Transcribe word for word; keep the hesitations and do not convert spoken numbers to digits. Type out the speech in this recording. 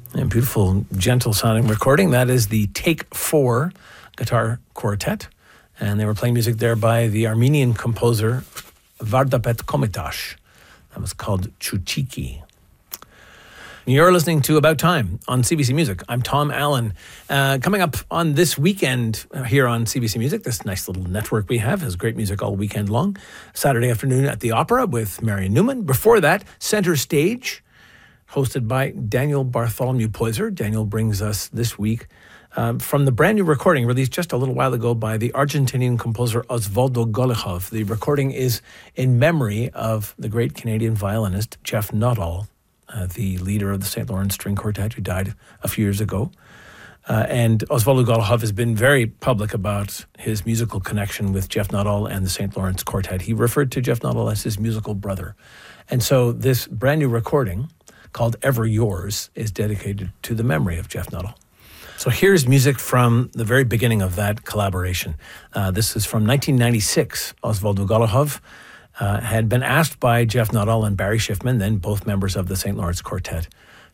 A beautiful, gentle-sounding recording. That is the Take Four Guitar Quartet. And they were playing music there by the Armenian composer Vardapet Komitash. That was called Chuchiki. You're listening to About Time on C B C Music. I'm Tom Allen. Uh, coming up on this weekend here on C B C Music, this nice little network we have has great music all weekend long. Saturday afternoon at the Opera with Marion Newman. Before that, Center Stage, hosted by Daniel Bartholomew Poyser. Daniel brings us this week um, from the brand new recording released just a little while ago by the Argentinian composer Osvaldo Golijov. The recording is in memory of the great Canadian violinist Jeff Nuttall, uh, the leader of the Saint Lawrence String Quartet, who died a few years ago. Uh, and Osvaldo Golijov has been very public about his musical connection with Jeff Nuttall and the Saint Lawrence Quartet. He referred to Jeff Nuttall as his musical brother. And so this brand new recording, called Ever Yours, is dedicated to the memory of Jeff Nuttall. So here's music from the very beginning of that collaboration. Uh, this is from nineteen ninety-six. Osvaldo Golijov uh, had been asked by Jeff Nuttall and Barry Schiffman, then both members of the Saint Lawrence Quartet,